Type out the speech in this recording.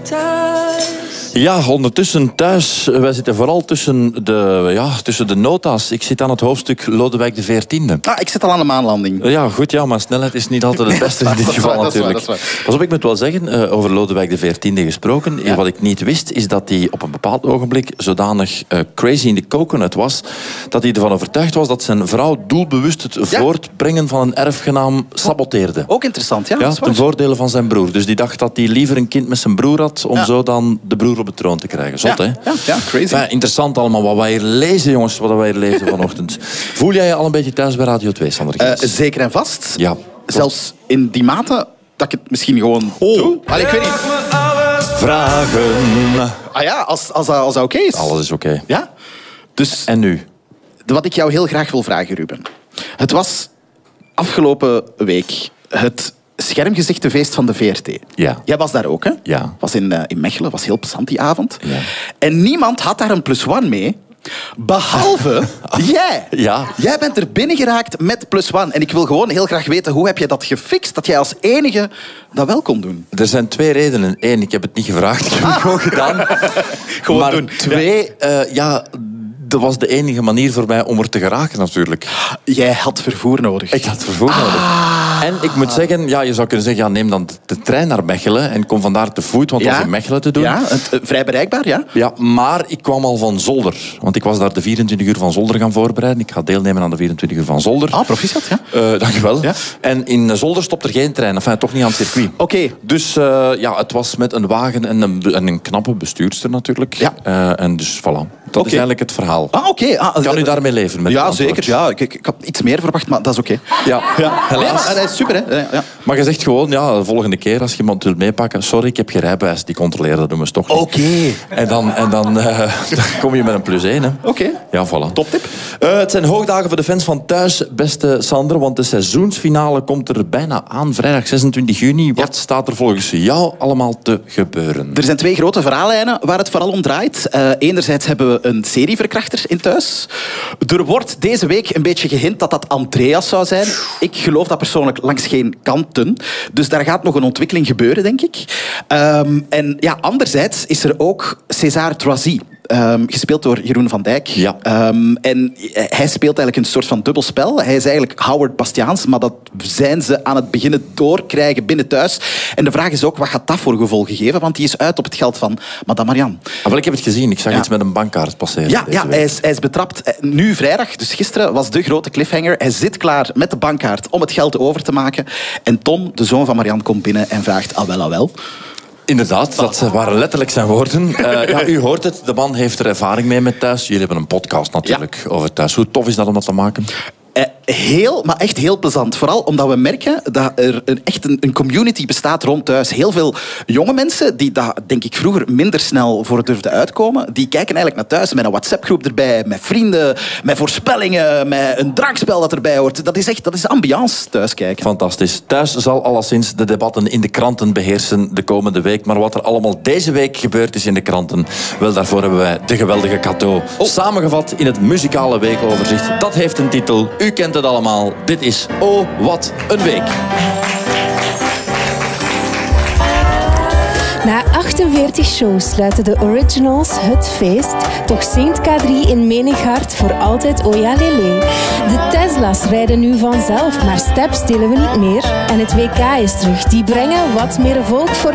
Ja, ondertussen thuis. Wij zitten vooral tussen de nota's. Ik zit aan het hoofdstuk Lodewijk XIV. Ik zit al aan de maanlanding. Ja, goed, ja, maar snelheid is niet altijd het beste in dit geval natuurlijk. Pas op, ik moet wel zeggen, over Lodewijk XIV gesproken. Ja. Wat ik niet wist, is dat hij op een bepaald ogenblik zodanig crazy in the coconut was, dat hij ervan overtuigd was dat zijn vrouw doelbewust het voortbrengen van een erfgenaam saboteerde. Ook interessant, ja. Ja, ten voordele van zijn broer. Dus die dacht dat hij liever een kind met zijn broer had, om zo dan de broer op de troon te krijgen. Zot, hè? Ja, crazy. Interessant allemaal wat wij hier lezen, jongens, wat wij hier lezen vanochtend. Voel jij je al een beetje thuis bij Radio 2, Sander? Zeker en vast. Ja. Zelfs in die mate dat ik het misschien gewoon doe. Allee, ik weet niet. Vragen. Ah ja, als dat oké is. Alles is oké. Ja? Dus en nu? Wat ik jou heel graag wil vragen, Ruben. Het was afgelopen week het schermgezichtenfeest van de VRT. Ja. Jij was daar ook, hè? Ja. Was in Mechelen, was heel plezant die avond. Ja. En niemand had daar een +1 mee, behalve jij. Ja. Jij bent er binnen geraakt met +1. En ik wil gewoon heel graag weten, hoe heb je dat gefixt, dat jij als enige dat wel kon doen? Er zijn 2 redenen. 1, ik heb het niet gevraagd. Ik heb het gewoon gedaan. Gewoon maar doen. 2, dat was de enige manier voor mij om er te geraken, natuurlijk. Jij had vervoer nodig. Ik had vervoer nodig. En ik moet zeggen, je zou kunnen zeggen, neem dan de trein naar Mechelen en kom vandaar te voet, want dat was in Mechelen te doen. Ja, vrij bereikbaar, ja. Ja, maar ik kwam al van Zolder. Want ik was daar de 24 uur van Zolder gaan voorbereiden. Ik ga deelnemen aan de 24 uur van Zolder. Proficiat, ja. Dankjewel. Ja. En in Zolder stopt er geen trein. Enfin, toch niet aan het circuit. Oké. Dus het was met een wagen en een knappe bestuurster natuurlijk. Ja. En dus voilà. Dat is eigenlijk het verhaal. Oké. Kan u daarmee leven? Met ja, zeker. Ja, ik had iets meer verwacht, maar dat is oké. Ja, helaas. Nee, dat is super, hè. Ja. Maar je zegt gewoon, de volgende keer als je iemand wilt meepakken, sorry, ik heb geen rijbewijs, die controleren dat doen we toch niet. Oké. En dan kom je met een +1. Hè. Oké. Ja, voilà. Toptip. Het zijn hoogdagen voor de fans van thuis, beste Sander, want de seizoensfinale komt er bijna aan, vrijdag 26 juni. Wat staat er volgens jou allemaal te gebeuren? Er zijn 2 grote verhaallijnen waar het vooral om draait. Enerzijds hebben we een serieverkrachter in thuis. Er wordt deze week een beetje gehint dat dat Andreas zou zijn. Ik geloof dat persoonlijk langs geen kanten. Dus daar gaat nog een ontwikkeling gebeuren, denk ik. En anderzijds is er ook César Troisi. Gespeeld door Jeroen van Dijk. Ja. En hij speelt eigenlijk een soort van dubbelspel. Hij is eigenlijk Howard Bastiaans, maar dat zijn ze aan het beginnen doorkrijgen binnen thuis. En de vraag is ook, wat gaat dat voor gevolgen geven? Want die is uit op het geld van Madame Marianne. Wel, ik heb het gezien. Ik zag iets met een bankkaart passeren. Ja, hij is betrapt. Nu vrijdag, dus gisteren, was de grote cliffhanger. Hij zit klaar met de bankkaart om het geld over te maken. En Tom, de zoon van Marianne, komt binnen en vraagt, ah wel. Inderdaad, dat waren letterlijk zijn woorden. U hoort het, de man heeft er ervaring mee met thuis. Jullie hebben een podcast natuurlijk over thuis. Hoe tof is dat om dat te maken? Maar echt heel plezant. Vooral omdat we merken dat er echt een community bestaat rond thuis. Heel veel jonge mensen die daar, denk ik, vroeger minder snel voor durfden uitkomen, die kijken eigenlijk naar thuis met een WhatsApp-groep erbij, met vrienden, met voorspellingen, met een drankspel dat erbij hoort. Dat is ambiance thuis kijken. Fantastisch. Thuis zal alleszins de debatten in de kranten beheersen de komende week. Maar wat er allemaal deze week gebeurd is in de kranten, wel, daarvoor hebben wij de geweldige cadeau. Samengevat in het muzikale weekoverzicht. Dat heeft een titel. U kent het allemaal. Dit is Oh, wat een week. Na 48 shows sluiten de Originals het feest. Toch zingt K3 in menig hart voor altijd Oh ja lele. De Tesla's rijden nu vanzelf, maar steps delen we niet meer. En het WK is terug. Die brengen wat meer volk voor